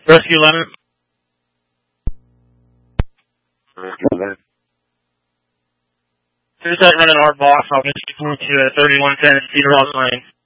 Rescue Leonard. Rescue Leonard. Here's that running our box. I'll get you to 3110 Cedar Rock Lane.